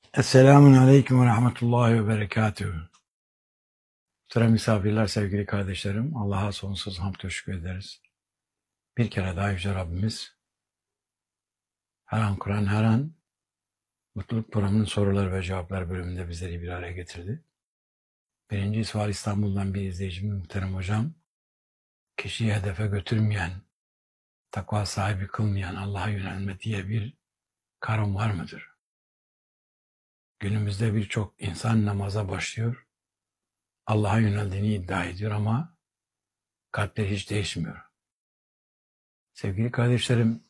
Esselamun Aleyküm ve Rahmetullahi ve Berekatühü. Muhterem misafirler, sevgili kardeşlerim, Allah'a sonsuz hamd ve şükür ederiz. Bir kere daha Yüce Rabbimiz, her an Kur'an, her an Mutluluk Programı'nın soruları ve cevaplar bölümünde bizleri bir araya getirdi. Birinci sual İstanbul'dan bir izleyicimiz muhterem hocam, kişiyi hedefe götürmeyen, takva sahibi kılmayan Allah'a yönelme diye bir kavram var mıdır? Günümüzde birçok insan namaza başlıyor, Allah'a yöneldiğini iddia ediyor ama kalpleri hiç değişmiyor. Sevgili kardeşlerim,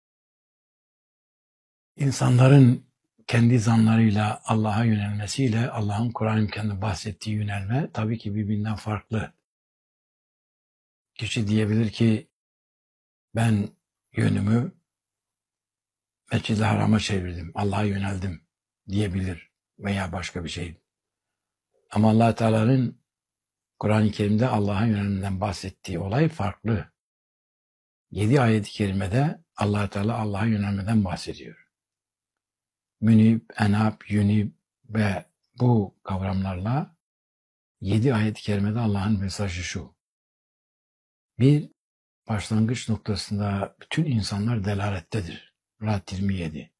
insanların kendi zanlarıyla Allah'a yönelmesiyle Allah'ın Kur'an-ı Kerim'de bahsettiği yönelme tabii ki birbirinden farklı. Kişi diyebilir ki ben yönümü Mescid-i Haram'a çevirdim, Allah'a yöneldim diyebilir veya başka bir şey. Ama Allah Teala'nın Kur'an-ı Kerim'de Allah'a yönelmeden bahsettiği olay farklı. 7 ayet-i kerimede Allah Teala Allah'a yönelmeden bahsediyor. Münib, enab, yunib ve bu kavramlarla 7 ayet-i kerimede Allah'ın mesajı şu. Bir, başlangıç noktasında bütün insanlar delalettedir. Rad 27.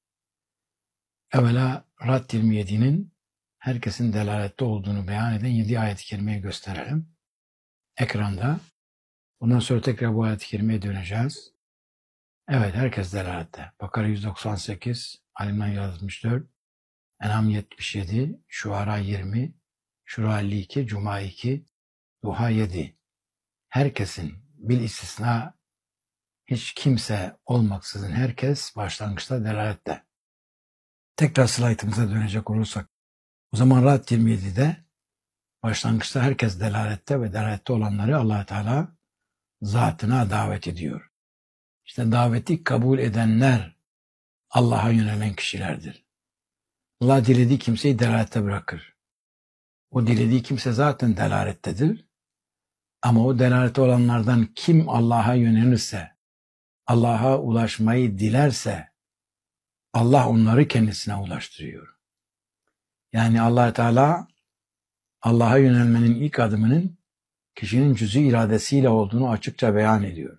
Evvela Rad 27'nin herkesin delalette olduğunu beyan eden 7 ayet-i kerimeyi gösterelim. Ekranda. Bundan sonra tekrar bu ayet-i kerimeye döneceğiz. Evet, herkes delalette. Bakara 198, Ali İmran 64, En'am 77, Şuara 20, Şura 52, Cuma 2, Duha 7. Herkesin bil istisna hiç kimse olmaksızın herkes başlangıçta delalette. Tekrar slaytımıza dönecek olursak, o zaman Rad 27'de başlangıçta herkes delalette ve delalette olanları Allah Teala zatına davet ediyor. İşte daveti kabul edenler Allah'a yönelen kişilerdir. Allah dilediği kimseyi delalette bırakır. O dilediği kimse zaten delalettedir. Ama o delalette olanlardan kim Allah'a yönelirse, Allah'a ulaşmayı dilerse, Allah onları kendisine ulaştırıyor. Yani Allah Teala Allah'a yönelmenin ilk adımının kişinin cüz'i iradesiyle olduğunu açıkça beyan ediyor.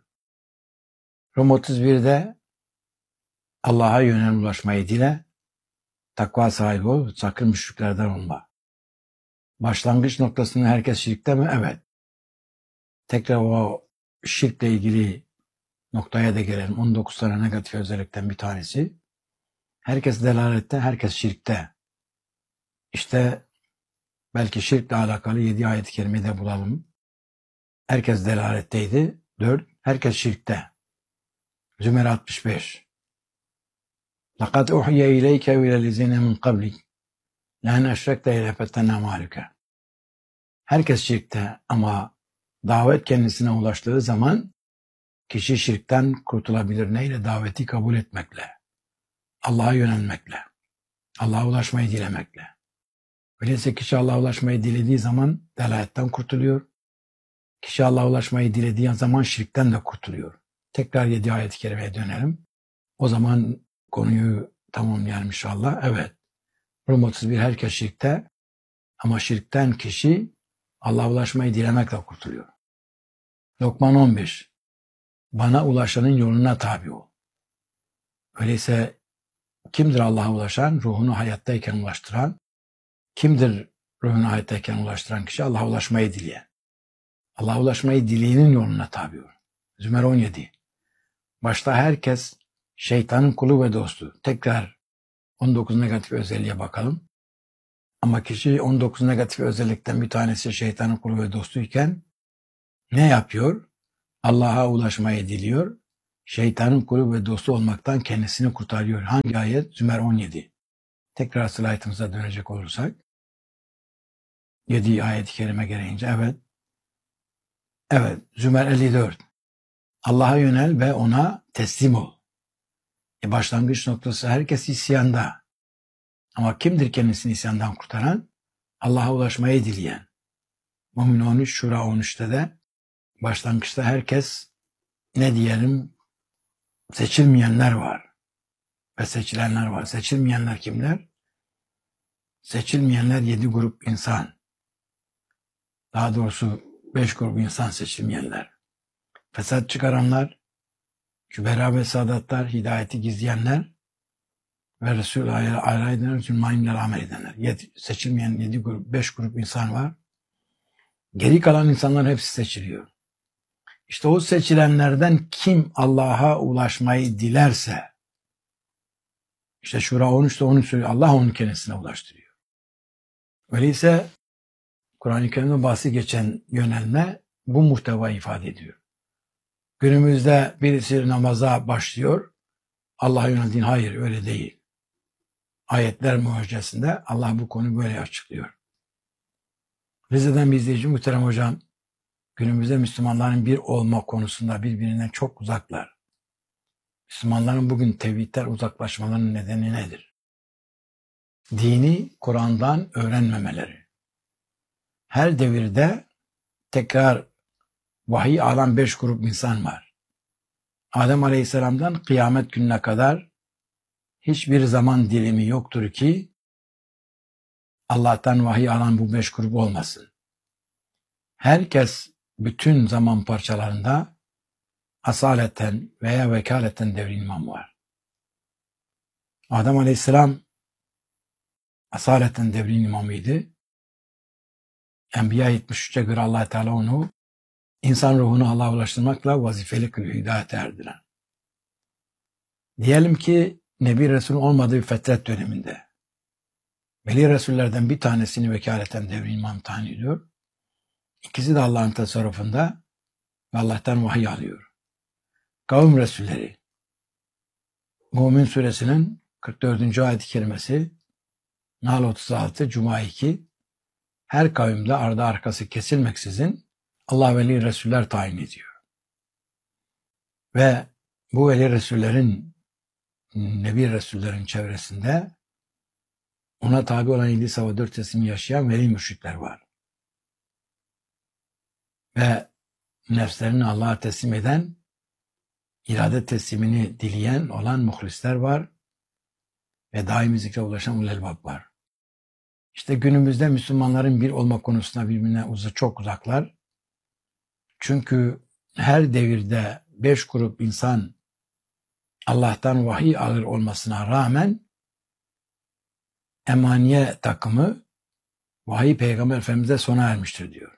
Rum 31'de Allah'a ulaşmayı dile, takva sahibi ol, sakın müşriklerden olma. Başlangıç noktasında herkes şirkte mi? Evet. Tekrar o şirkle ilgili noktaya da gelelim. 19 tane negatif özellikten bir tanesi. Herkes delalette, herkes şirkte. İşte belki şirkle alakalı 7 ayet-i kerimeyi de bulalım. Herkes delaletteydi. 4. Herkes şirkte. Zümer 65. لَقَدْ اُحْيَ اِلَيْكَ وَاِلَى الَّذِينَ مِنْ قَبْلِكَ لَاَنْ اَشْرَكْتَ اِلَفَتَّنَا مَالُكَ. Herkes şirkte ama davet kendisine ulaştığı zaman kişi şirkten kurtulabilir. Neyle? Daveti kabul etmekle. Allah'a yönelmekle. Allah'a ulaşmayı dilemekle. Öyleyse kişi Allah'a ulaşmayı dilediği zaman delaletten kurtuluyor. Kişi Allah'a ulaşmayı dilediği zaman şirkten de kurtuluyor. Tekrar 7 ayet-i kerimeye dönelim. O zaman konuyu tamamlayalım inşallah. Evet. Rum 31 herkes şirkte ama şirkten kişi Allah'a ulaşmayı dilemekle kurtuluyor. Lokman 15. Bana ulaşanın yoluna tabi ol. Öyleyse kimdir Allah'a ulaşan? Ruhunu hayattayken ulaştıran. Kimdir ruhunu hayattayken ulaştıran kişi? Allah'a ulaşmayı dileyen. Allah'a ulaşmayı dileyenin yoluna tabi ol. Zümer 17. Başta herkes şeytanın kulu ve dostu. Tekrar 19 negatif özelliğe bakalım. Ama kişi 19 negatif özellikten bir tanesi şeytanın kulu ve dostuyken ne yapıyor? Allah'a ulaşmayı diliyor. Şeytanın kulu ve dostu olmaktan kendisini kurtarıyor. Hangi ayet? Zümer 17. Tekrar slaytımıza dönecek olursak. 7 ayet-i kerime gereğince evet. Evet, Zümer 54. Allah'a yönel ve ona teslim ol. Başlangıç noktası herkes isyanda. Ama kimdir kendisini isyandan kurtaran? Allah'a ulaşmayı dileyen. Mümin 13, Şura 13'te de başlangıçta herkes ne diyelim seçilmeyenler var ve seçilenler var. Seçilmeyenler kimler? Seçilmeyenler 7 grup insan. Daha doğrusu 5 grup insan seçilmeyenler. Fesat çıkaranlar, kübera ve sadatlar, hidayeti gizleyenler ve Resul-i Aleyhisselam'ın zülmayimler amel edenler. Seçilmeyen 7 grup, 5 grup insan var. Geri kalan insanlar hepsi seçiliyor. İşte o seçilenlerden kim Allah'a ulaşmayı dilerse, işte Şura 13'te onu söylüyor. Allah onu kendisine ulaştırıyor. Öyleyse Kur'an-ı Kerim'de bahsi geçen yönelme bu muhtevayı ifade ediyor. Günümüzde birisi namaza başlıyor. Allah'a yöneldiğin hayır öyle değil. Ayetler mucizesinde Allah bu konuyu böyle açıklıyor. Rize'den bir izleyici muhterem hocam, günümüzde Müslümanların bir olma konusunda birbirinden çok uzaklar. Müslümanların bugün tevhidden uzaklaşmalarının nedeni nedir? Dini Kur'an'dan öğrenmemeleri. Her devirde tekrar vahiy alan 5 grup insan var. Adem Aleyhisselam'dan kıyamet gününe kadar hiçbir zaman dilimi yoktur ki Allah'tan vahiy alan bu 5 grup olmasın. Herkes bütün zaman parçalarında asaleten veya vekaleten devrin imamı var. Adem Aleyhisselam asaleten devrin imamıydı. Enbiya 73'e göre Allah Teala onu insan ruhunu Allah'a ulaştırmakla vazifeli kılıyor, hidayete erdiren. Diyelim ki Nebi Resul olmadığı bir fetret döneminde veli Resullerden bir tanesini vekaleten devrin imam tayin ediyor. İkisi de Allah'ın tasarrufunda ve Allah'tan vahiy alıyor. Kavim Resulleri. Mümin Suresinin 44. ayet-i kerimesi, Nahl 36, Cuma 2, her kavimde ardı arkası kesilmeksizin Allah veli Resuller tayin ediyor. Ve bu veli Resullerin, Nebi Resullerin çevresinde ona tabi olan 7 sava 4 teslimi yaşayan veli mürşitler var. Ve nefslerini Allah'a teslim eden, irade teslimini dileyen olan muhlisler var ve daimi zikre ulaşan ulul elbab var. İşte günümüzde Müslümanların bir olma konusunda birbirine çok uzaklar. Çünkü her devirde 5 grup insan Allah'tan vahiy alır olmasına rağmen emaniye takımı vahiy Peygamber Efendimiz'e sona ermiştir diyor.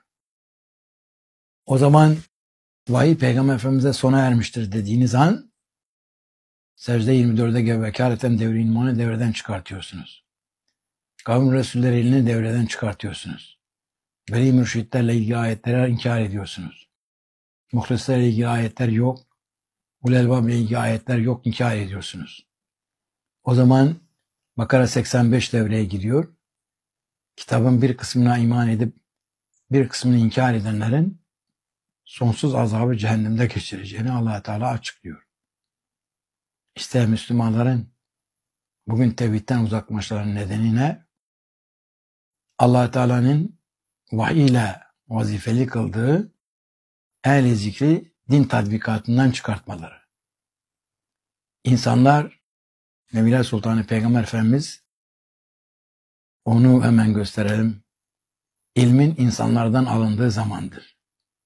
O zaman vahiy Peygamber Efendimiz'e sona ermiştir dediğiniz an secde 24'de vekaleten devrin imanı devreden çıkartıyorsunuz. Kavim Resulleri elini devreden çıkartıyorsunuz. Veli mürşitlerle ilgili ayetleri inkar ediyorsunuz. Muhlislerle ilgili ayetler yok. Ulul elbab ile ilgili ayetler yok, inkar ediyorsunuz. O zaman Bakara 85 devreye giriyor. Kitabın bir kısmına iman edip bir kısmını inkar edenlerin sonsuz azabı cehennemde geçireceğini Allah Teala açıklıyor. İşte Müslümanların bugün tevhidden uzaklaşmalarının nedeni ne? Allah Teala'nın vahiy ile vazifeli kıldığı ehl-i zikri din tatbikatından çıkartmaları. İnsanlar, Nebiler Sultanı Peygamber Efendimiz, onu hemen gösterelim, ilmin insanlardan alındığı zamandır.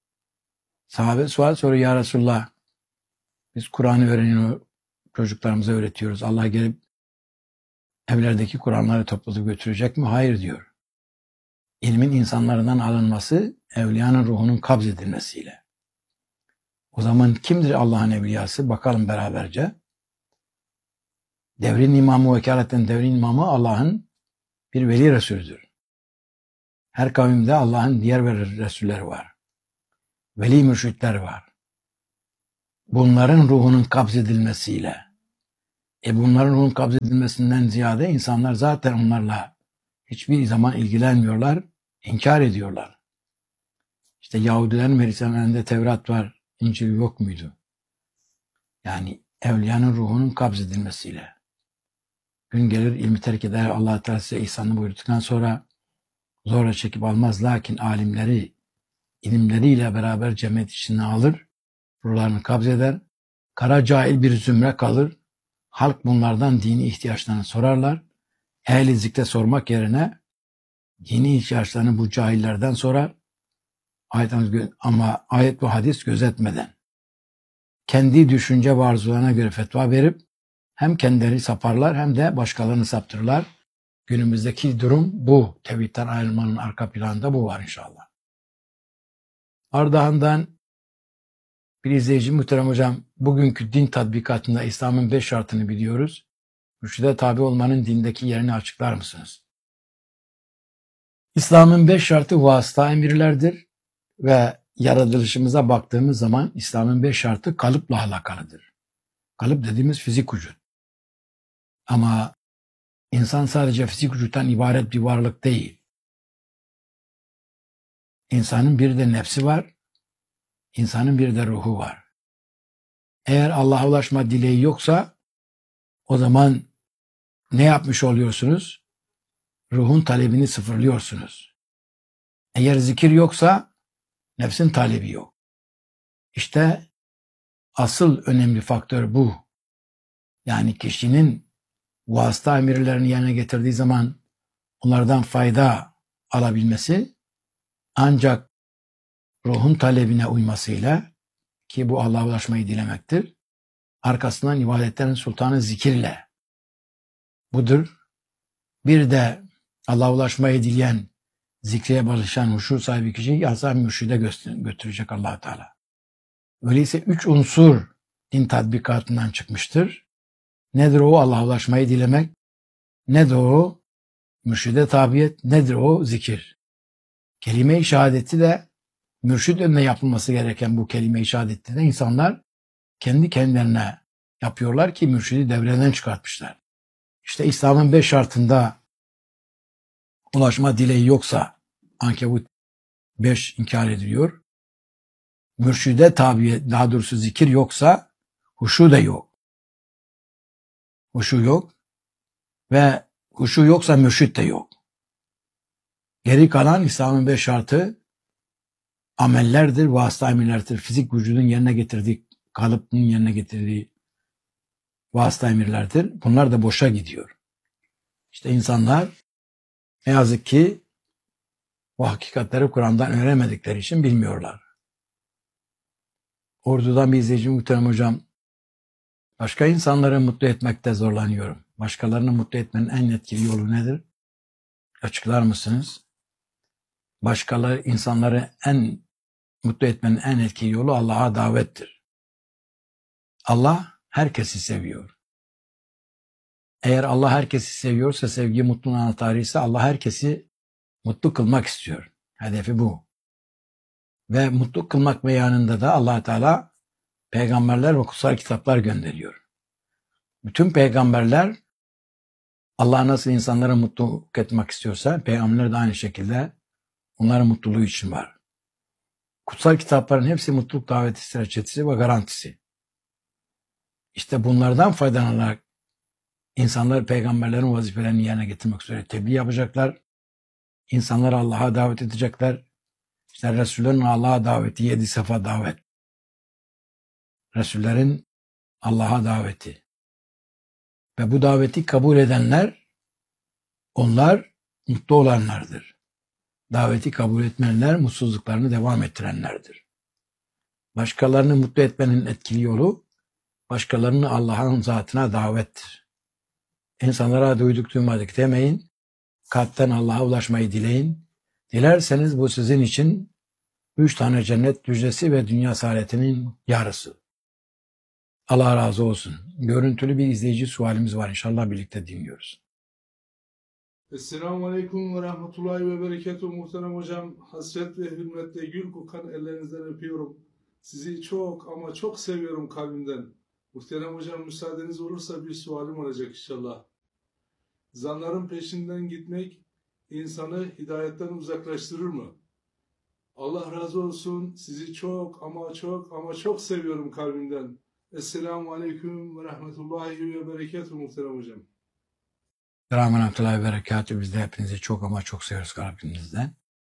Sahabe sual soruyor, ya Resulullah, biz Kur'an'ı öğreniyor, çocuklarımıza öğretiyoruz. Allah gelip evlerdeki Kur'anları toplatıp götürecek mi? Hayır diyor. İlmin insanlardan alınması, evliyanın ruhunun kabz edilmesiyle. O zaman kimdir Allah'ın evliyası? Bakalım beraberce. Devrin imamı, vekaleten devrin imamı Allah'ın bir veli Resulüdür. Her kavimde Allah'ın diğer veli Resulleri var. Veli mürşitler var. Bunların ruhunun kabz edilmesiyle, bunların ruhunun kabz edilmesinden ziyade insanlar zaten onlarla hiçbir zaman ilgilenmiyorlar, inkar ediyorlar. İşte Yahudilerin ve Hristiyanların Tevrat var, İncil yok muydu? Yani evliyanın ruhunun kabz edilmesiyle. Gün gelir ilmi terk eder, Allah Teala size ihsanını buyurduktan sonra zorla çekip almaz. Lakin alimleri ilimleriyle beraber cemiyet içine alır, ruhlarını kabz eder. Kara cahil bir zümre kalır. Halk bunlardan dini ihtiyaçlarını sorarlar. ehli zikre sormak yerine dini ihtiyaçlarını bu cahillerden sorar. Ama ayet ve hadis gözetmeden kendi düşünce ve arzularına göre fetva verip hem kendileri saparlar hem de başkalarını saptırırlar. Günümüzdeki durum bu. Tevhidden ayrılmanın arka planında bu var inşallah. Ardahan'dan bir izleyici, muhterem hocam, bugünkü din tatbikatında İslam'ın 5 şartını biliyoruz. Mürşide tabi olmanın dindeki yerini açıklar mısınız? İslam'ın 5 şartı vasıta emirlerdir ve yaratılışımıza baktığımız zaman İslam'ın 5 şartı kalıpla alakalıdır. Kalıp dediğimiz fizik vücut. Ama insan sadece fizik vücuttan ibaret bir varlık değil. İnsanın bir de nefsi var, insanın bir de ruhu var. Eğer Allah'a ulaşma dileği yoksa o zaman ne yapmış oluyorsunuz? Ruhun talebini sıfırlıyorsunuz. Eğer zikir yoksa nefsin talebi yok. İşte asıl önemli faktör bu. Yani kişinin vasıta emirlerini yerine getirdiği zaman onlardan fayda alabilmesi ancak ruhun talebine uymasıyla, ki bu Allah'a ulaşmayı dilemektir, arkasından ibadetlerin sultanı zikirle budur. Bir de Allah'a ulaşmayı dileyen, zikre barışan, huşu sahibi kişiyi azam mürşide götürecek Allah Teala. Öyleyse 3 unsur din tatbikatından çıkmıştır. Nedir o? Allah'a ulaşmayı dilemek. Nedir o? Mürşide tabiyet. Nedir o? Zikir. Kelime-i şehadeti de mürşid önüne yapılması gereken bu kelime-i şehadette de insanlar kendi kendilerine yapıyorlar ki mürşidi devreden çıkartmışlar. İşte İslam'ın 5 şartında ulaşma dileği yoksa Ankebut 5 inkar ediliyor. Mürşide tabi, daha doğrusu zikir yoksa huşu da yok. Huşu yok ve huşu yoksa mürşid de yok. Geri kalan İslam'ın 5 şartı amellerdir, vasıta emirlerdir. Fizik vücudun yerine getirdiği, kalıbın yerine getirdiği vasıta emirlerdir. Bunlar da boşa gidiyor. İşte insanlar ne yazık ki bu hakikatleri Kur'an'dan öğrenemedikleri için bilmiyorlar. Ordu'dan bir izleyici, muhterem hocam, başka insanları mutlu etmekte zorlanıyorum. Başkalarını mutlu etmenin en etkili yolu nedir? Açıklar mısınız? Başkaları, insanları mutlu etmenin en etkili yolu Allah'a davettir. Allah herkesi seviyor. Eğer Allah herkesi seviyorsa, sevgi mutluluğun anahtarı ise Allah herkesi mutlu kılmak istiyor. Hedefi bu. Ve mutlu kılmak beyanında da Allah Teala peygamberler ve kutsal kitaplar gönderiyor. Bütün peygamberler Allah nasıl insanları mutlu etmek istiyorsa peygamberler de aynı şekilde onların mutluluğu için var. Kutsal kitapların hepsi mutluluk daveti, reçetesi ve garantisi. İşte bunlardan faydalanarak insanlar peygamberlerin vazifelerini yerine getirmek üzere tebliğ yapacaklar. İnsanları Allah'a davet edecekler. İşte Resullerin Allah'a daveti, 7 sefa davet. Resullerin Allah'a daveti. Ve bu daveti kabul edenler, onlar mutlu olanlardır. Daveti kabul etmeyenler mutsuzluklarını devam ettirenlerdir. Başkalarını mutlu etmenin etkili yolu, başkalarını Allah'ın zatına davettir. İnsanlara duyduk duymadık demeyin, kalpten Allah'a ulaşmayı dileyin. Dilerseniz bu sizin için 3 tane cennet müjdesi ve dünya saadetinin yarısı. Allah razı olsun. Görüntülü bir izleyici sualimiz var. İnşallah birlikte dinliyoruz. Esselamu Aleyküm ve Rahmetullahi ve Berekatuhu muhterem hocam. Hasret ve hürmetle gül kokan ellerinizden öpüyorum. Sizi çok ama çok seviyorum kalbimden. Muhterem hocam, müsaadeniz olursa bir sualim olacak inşallah. Zanların peşinden gitmek insanı hidayetten uzaklaştırır mı? Allah razı olsun. Sizi çok ama çok ama çok seviyorum kalbimden. Esselamu Aleyküm ve Rahmetullahi ve Berekatuhu muhterem hocam. Selamun Aleyküm ve Berekatuhu. Biz de hepinizi çok ama çok seviyoruz kalbimizden.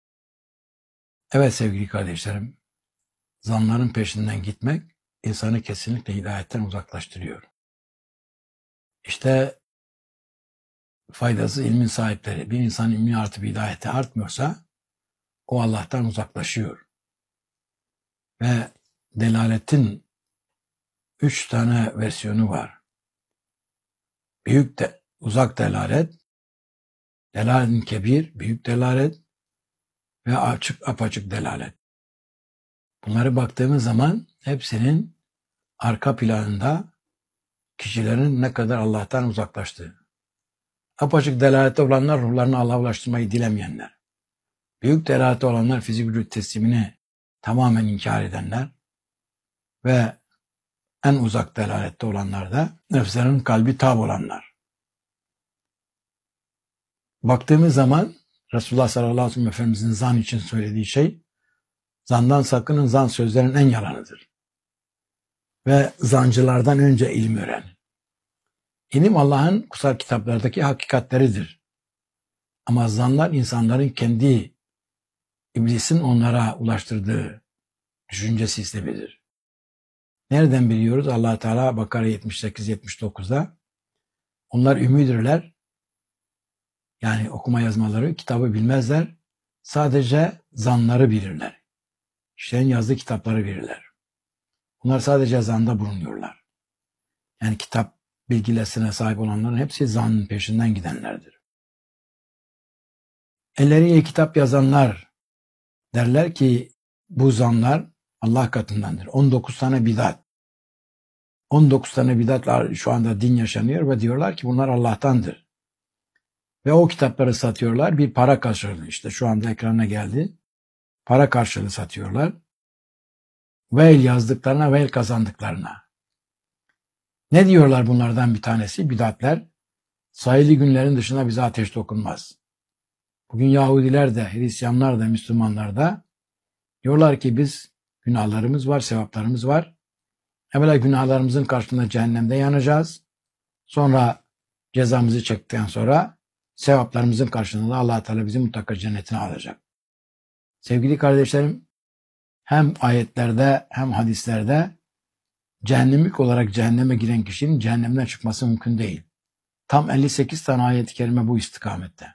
Evet sevgili kardeşlerim, zanların peşinden gitmek insanı kesinlikle hidayetten uzaklaştırıyor. İşte faydasız ilmin sahipleri. Bir insan ilmi artı hidayeti artmıyorsa o Allah'tan uzaklaşıyor. Ve delaletin 3 tane versiyonu var. Uzak delalet, delaletin kebir, büyük delalet ve apaçık delalet. Bunları baktığımız zaman hepsinin arka planında kişilerin ne kadar Allah'tan uzaklaştığı. Apaçık delalette olanlar ruhlarını Allah'a ulaştırmayı dilemeyenler. Büyük delalette olanlar fizik vücut teslimini tamamen inkar edenler ve en uzak delalette olanlar da nefslerinin kalbi tab olanlar. Baktığımız zaman Resulullah sallallahu aleyhi ve sellem Efendimizin zan için söylediği şey, zandan sakının, zan sözlerin en yalanıdır. Ve zancılardan önce ilim öğrenin. İlim Allah'ın kutsal kitaplardaki hakikatleridir. Ama zanlar insanların kendi iblisin onlara ulaştırdığı düşünce sistemidir. Nereden biliyoruz? Allah Teala Bakara 78-79'da onlar ümmidirler. Yani okuma yazmaları, kitabı bilmezler. Sadece zanları bilirler. İşlerin yazdığı kitapları bilirler. Bunlar sadece zanda bulunuyorlar. Yani kitap bilgilesine sahip olanların hepsi zanın peşinden gidenlerdir. Elleriyle kitap yazanlar derler ki bu zanlar Allah katındandır. 19 tane bidat. 19 tane bidatla şu anda din yaşanıyor ve diyorlar ki bunlar Allah'tandır. Ve o kitapları satıyorlar bir para karşılığı. İşte şu anda ekrana geldi. Para karşılığı satıyorlar. Veil yazdıklarına, veil kazandıklarına. Ne diyorlar bunlardan bir tanesi? Bidatler. Sayılı günlerin dışında bize ateş dokunmaz. Bugün Yahudiler de, Hristiyanlar da, Müslümanlar da diyorlar ki biz günahlarımız var, sevaplarımız var. Evvela günahlarımızın karşılığında cehennemde yanacağız. Sonra cezamızı çektikten sonra sevaplarımızın karşılığında Allah Teala bizi mutlaka cennetine alacak. Sevgili kardeşlerim, hem ayetlerde hem hadislerde cehennemlik olarak cehenneme giren kişinin cehennemden çıkması mümkün değil. Tam 58 tane ayet-i kerime bu istikamette.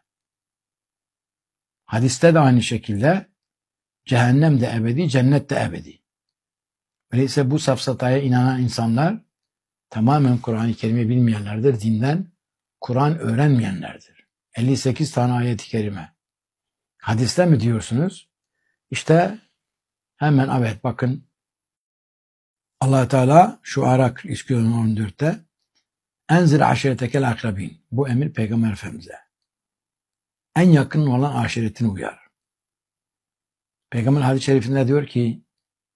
Hadiste de aynı şekilde cehennem de ebedi, cennet de ebedi. Öyleyse bu safsataya inanan insanlar tamamen Kur'an-ı Kerim'i bilmeyenlerdir, dinden Kur'an öğrenmeyenlerdir. 58 tane ayet-i kerime. Hadiste mi diyorsunuz? İşte hemen evet bakın Allah Teala şu Arak 214'te enzir aşiretekel akrabin. Bu emir Peygamber Efendimiz'e. En yakın olan aşiretine uyar. Peygamber hadis-i şerifinde diyor ki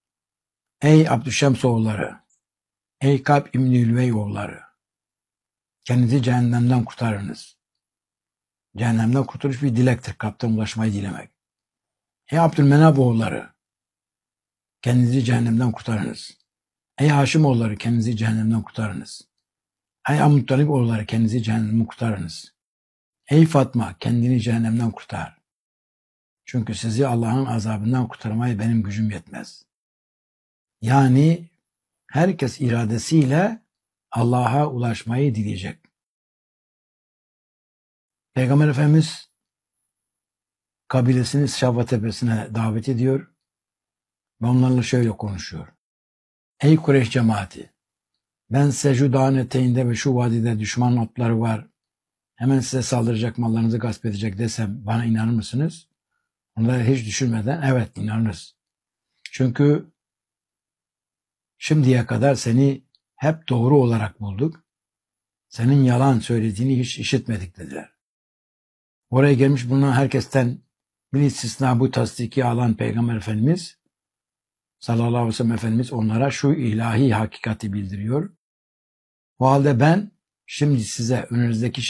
ey Abdüşşems oğulları, ey Kab İbn-i Ülvey oğulları, kendinizi cehennemden kurtarınız. Cehennemden kurtuluş bir dilektir. Kaptan ulaşmayı dilemek. Ey Abdülmenab oğulları, kendinizi cehennemden kurtarınız. Ey Haşim oğulları, kendinizi cehennemden kurtarınız. Ey Abdülmuttalip oğulları, kendinizi cehennemden kurtarınız. Ey Fatma, kendini cehennemden kurtar. Çünkü sizi Allah'ın azabından kurtarmaya benim gücüm yetmez. Yani herkes iradesiyle Allah'a ulaşmayı dileyecek. Peygamber Efendimiz kabilesini Şavva Tepesi'ne davet ediyor ve onlarla şöyle konuşuyor. Ey Kureyş cemaati, ben size şu dağın eteğinde ve şu vadide düşman atları var, hemen size saldıracak, mallarınızı gasp edecek desem bana inanır mısınız? Onları hiç düşünmeden evet inanırız. Çünkü şimdiye kadar seni hep doğru olarak bulduk. Senin yalan söylediğini hiç işitmedik dediler. Oraya gelmiş bulunan herkesten bir istisna bu tasdiki alan Peygamber Efendimiz sallallahu aleyhi ve sellem Efendimiz onlara şu ilahi hakikati bildiriyor. O halde ben şimdi size önünüzdeki